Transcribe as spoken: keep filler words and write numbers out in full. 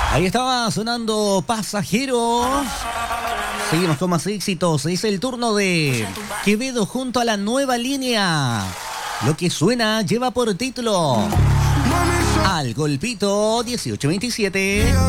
Ahí estaba sonando Pasajeros. Seguimos con más éxitos. Es el turno de Quevedo junto a La Nueva Línea. Lo que suena lleva por título Al Golpito dieciocho veintisiete.